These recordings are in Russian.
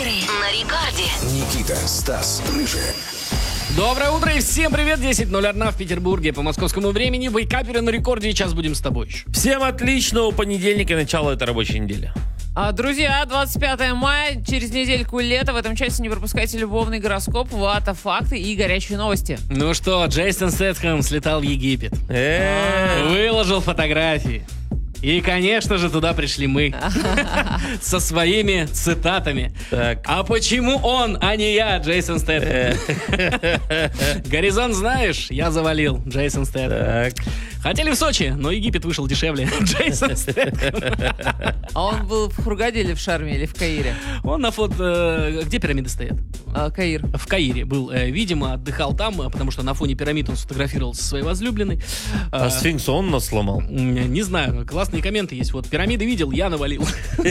Вейкаперы на рекорде. Никита, Стас, Рыжий. Доброе утро и всем привет. 10:01 в Петербурге. По московскому времени Вейкаперы на рекорде. И час будем с тобой еще. Всем отличного понедельника, начало этой рабочей недели. Друзья, 25 мая, через недельку лето. В этом часе не пропускайте любовный гороскоп, вата, факты и горячие новости. Ну что, Джейсон Стэтхэм слетал в Египет. Выложил фотографии. И, конечно же, туда пришли мы. Со своими цитатами. Так. А почему он, а не я, Джейсон Стэтхэм? Горизонт знаешь? Я завалил, Джейсон Стэтхэм. Так. Хотели в Сочи, но Египет вышел дешевле. Джейсон Стэтхэм. А он был в Хургаде или в Шарме, или в Каире? Он на фото... Где пирамиды стоят? Каир. В Каире был, видимо, отдыхал там, потому что на фоне пирамид он сфотографировался со своей возлюбленной. А сфинкс он нас сломал? Не знаю, классные комменты есть. Вот, пирамиды видел, я навалил.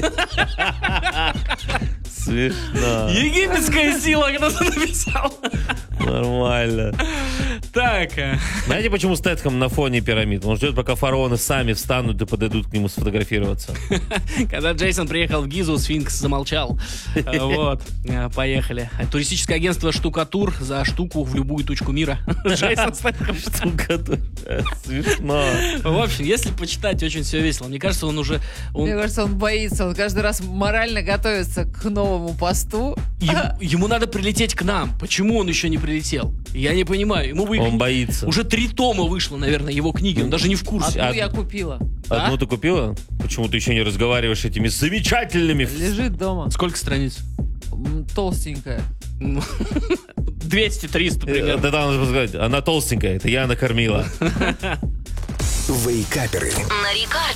Смешно. Египетская сила, кто-то написал. Нормально. Так. Знаете, почему Стэтхэм на фоне пирамид? Он ждет, пока фараоны сами встанут и подойдут к нему сфотографироваться. Когда Джейсон приехал в Гизу, сфинкс замолчал. Вот, поехали. Туристическое агентство «Штукатур» за штуку в любую точку мира. Джейсон Стэтхэм. Штукатур. Смешно. В общем, если почитать, очень все весело. Мне кажется, он уже... Мне кажется, он боится. Он каждый раз морально готовится к новому посту. Ему надо прилететь к нам. Почему он еще не прилетел? Я не понимаю. Ему бы Он боится. уже 3 тома вышло, наверное, его книги. Он даже не в курсе. Одну я купила. Одну ты купила? Почему ты еще не разговариваешь с этими замечательными... Лежит дома. Сколько страниц? Толстенькая. 200-300 примерно. Да, надо сказать, она толстенькая, это я накормила. Вейкаперы. На рекорде.